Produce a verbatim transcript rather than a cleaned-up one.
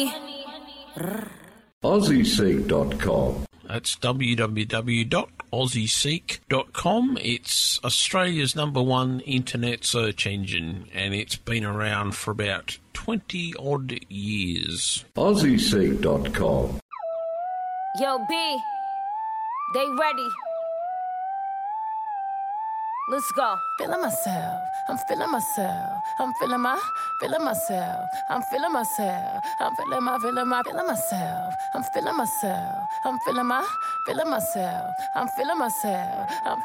money. Aussie Seek dot com. That's w w w dot aussie seek dot com. It's Australia's number one internet search engine, and it's been around for about twenty odd years. Aussie Seek dot com. Yo, B, they ready. Let's go. Feeling myself, I'm feeling myself, I'm feeling my, feeling myself, I'm feeling myself, I'm feeling my, feeling my, feeling myself, I'm feeling myself, I'm feeling my, feeling myself, I'm feeling myself, I'm